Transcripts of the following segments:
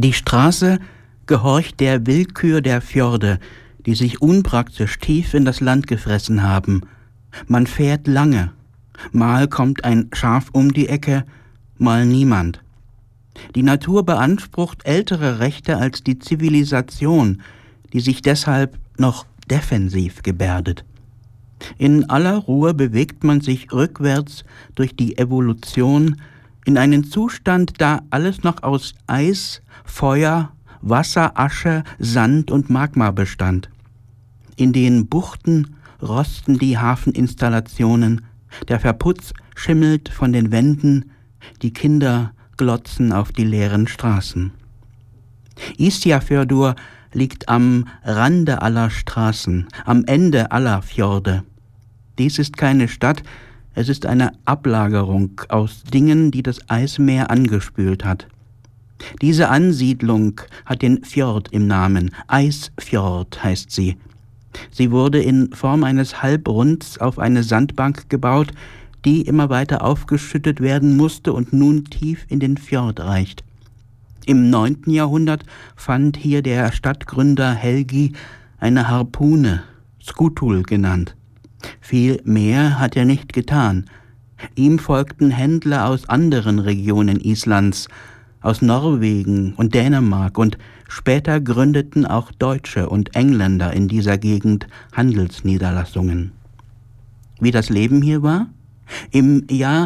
Die Straße gehorcht der Willkür der Fjorde, die sich unpraktisch tief in das Land gefressen haben. Man fährt lange. Mal kommt ein Schaf um die Ecke, mal niemand. Die Natur beansprucht ältere Rechte als die Zivilisation, die sich deshalb noch defensiv gebärdet. In aller Ruhe bewegt man sich rückwärts durch die Evolution in einen Zustand, da alles noch aus Eis, Feuer, Wasser, Asche, Sand und Magma bestand. In den Buchten rosten die Hafeninstallationen, der Verputz schimmelt von den Wänden, die Kinder glotzen auf die leeren Straßen. Ísafjörður liegt am Rande aller Straßen, am Ende aller Fjorde. Dies ist keine Stadt, es ist eine Ablagerung aus Dingen, die das Eismeer angespült hat. Diese Ansiedlung hat den Fjord im Namen, Eisfjord heißt sie. Sie wurde in Form eines Halbrunds auf eine Sandbank gebaut, die immer weiter aufgeschüttet werden musste und nun tief in den Fjord reicht. Im 9. Jahrhundert fand hier der Stadtgründer Helgi eine Harpune, Skutul genannt. Viel mehr hat er nicht getan. Ihm folgten Händler aus anderen Regionen Islands, aus Norwegen und Dänemark, und später gründeten auch Deutsche und Engländer in dieser Gegend Handelsniederlassungen. Wie das Leben hier war? Im Jahr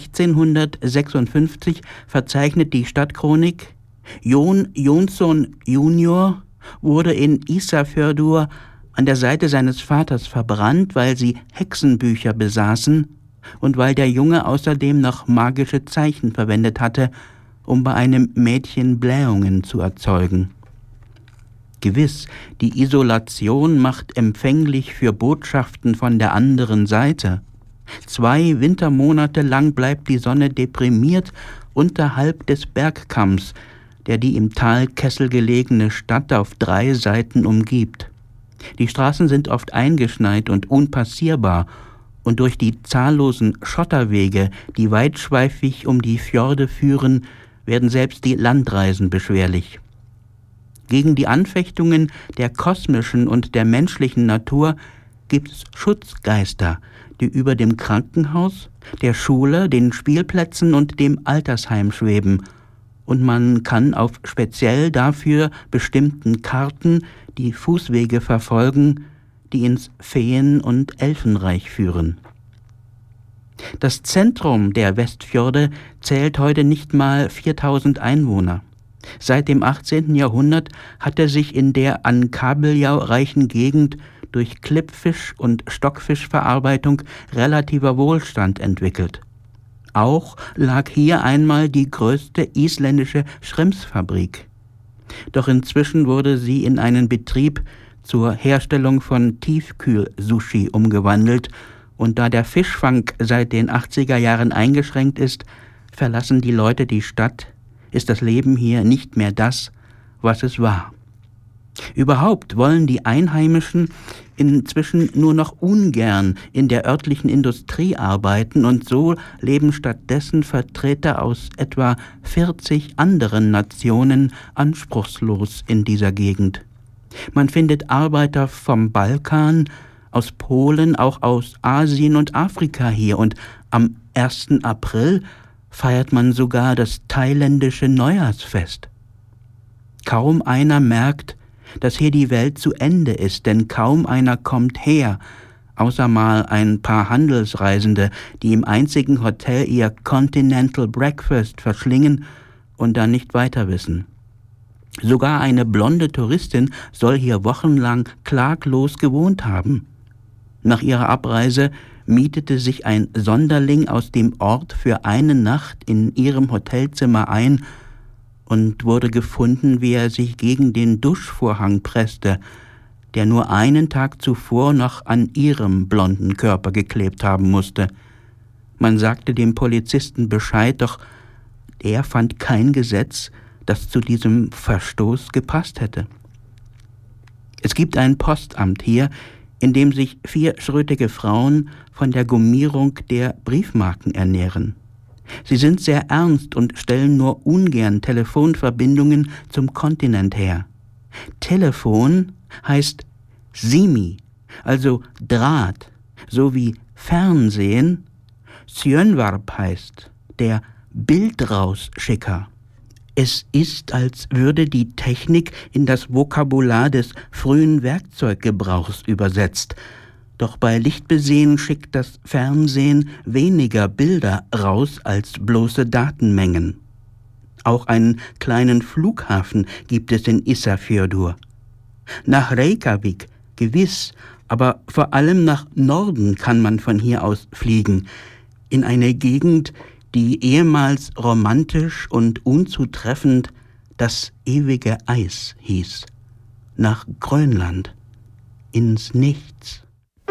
1656 verzeichnet die Stadtchronik: Jón Jónsson junior wurde in Ísafjörður an der Seite seines Vaters verbrannt, weil sie Hexenbücher besaßen und weil der Junge außerdem noch magische Zeichen verwendet hatte, um bei einem Mädchen Blähungen zu erzeugen. Gewiss, die Isolation macht empfänglich für Botschaften von der anderen Seite. 2 Wintermonate lang bleibt die Sonne deprimiert unterhalb des Bergkamms, der die im Talkessel gelegene Stadt auf 3 Seiten umgibt. Die Straßen sind oft eingeschneit und unpassierbar, und durch die zahllosen Schotterwege, die weitschweifig um die Fjorde führen, werden selbst die Landreisen beschwerlich. Gegen die Anfechtungen der kosmischen und der menschlichen Natur gibt es Schutzgeister, die über dem Krankenhaus, der Schule, den Spielplätzen und dem Altersheim schweben, und man kann auf speziell dafür bestimmten Karten die Fußwege verfolgen, die ins Feen- und Elfenreich führen. Das Zentrum der Westfjorde zählt heute nicht mal 4000 Einwohner. Seit dem 18. Jahrhundert hatte sich in der an Kabeljau reichen Gegend durch Klippfisch- und Stockfischverarbeitung relativer Wohlstand entwickelt. Auch lag hier einmal die größte isländische Schrimpsfabrik. Doch inzwischen wurde sie in einen Betrieb zur Herstellung von Tiefkühl-Sushi umgewandelt, und da der Fischfang seit den 80er Jahren eingeschränkt ist, verlassen die Leute die Stadt, ist das Leben hier nicht mehr das, was es war. Überhaupt wollen die Einheimischen inzwischen nur noch ungern in der örtlichen Industrie arbeiten, und so leben stattdessen Vertreter aus etwa 40 anderen Nationen anspruchslos in dieser Gegend. Man findet Arbeiter vom Balkan, aus Polen, auch aus Asien und Afrika hier, und am 1. April feiert man sogar das thailändische Neujahrsfest. Kaum einer merkt, dass hier die Welt zu Ende ist, denn kaum einer kommt her, außer mal ein paar Handelsreisende, die im einzigen Hotel ihr Continental Breakfast verschlingen und dann nicht weiter wissen. Sogar eine blonde Touristin soll hier wochenlang klaglos gewohnt haben. Nach ihrer Abreise mietete sich ein Sonderling aus dem Ort für eine Nacht in ihrem Hotelzimmer ein und wurde gefunden, wie er sich gegen den Duschvorhang presste, der nur einen Tag zuvor noch an ihrem blonden Körper geklebt haben musste. Man sagte dem Polizisten Bescheid, doch er fand kein Gesetz, das zu diesem Verstoß gepasst hätte. Es gibt ein Postamt hier, in dem sich 4 schrötige Frauen von der Gummierung der Briefmarken ernähren. Sie sind sehr ernst und stellen nur ungern Telefonverbindungen zum Kontinent her. Telefon heißt Simi, also Draht, so wie Fernsehen. Sjönnvarp heißt der Bildrausschicker. Es ist, als würde die Technik in das Vokabular des frühen Werkzeuggebrauchs übersetzt. Doch bei Lichtbesehen schickt das Fernsehen weniger Bilder raus als bloße Datenmengen. Auch einen kleinen Flughafen gibt es in Ísafjörður. Nach Reykjavik gewiss, aber vor allem nach Norden kann man von hier aus fliegen, in eine Gegend, die ehemals romantisch und unzutreffend das ewige Eis hieß, nach Grönland, ins Nichts.